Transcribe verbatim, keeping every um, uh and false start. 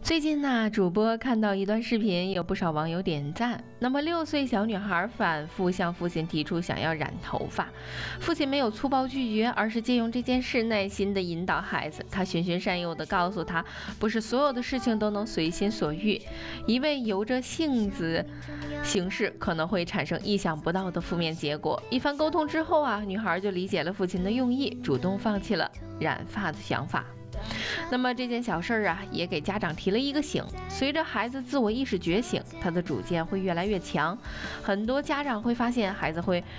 最近呢，主播看到一段视频，有不少网友点赞。那么，六岁小女孩反复向父亲提出想要染头发，父亲没有粗暴拒绝，而是借用这件事耐心地引导孩子。他循循善诱地告诉他，不是所有的事情都能随心所欲，一味由着性子行事，可能会产生意想不到的负面结果。一番沟通之后啊，女孩就理解了父亲的用意，主动放弃了染发的想法。那么这件小事儿啊，也给家长提了一个醒。随着孩子自我意识觉醒，他的主见会越来越强。很多家长会发现，孩子会